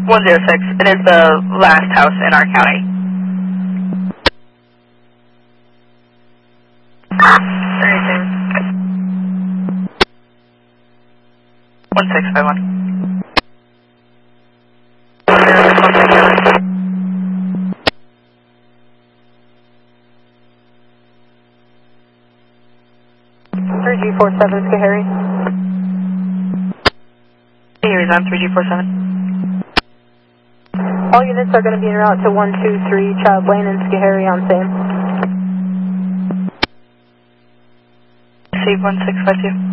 106. It is the last house in our county. 1651. 3G47 Schoharie. Here's on 3G47. All units are going to be en route to 123 Child Lane and Schoharie on same. Save 1652.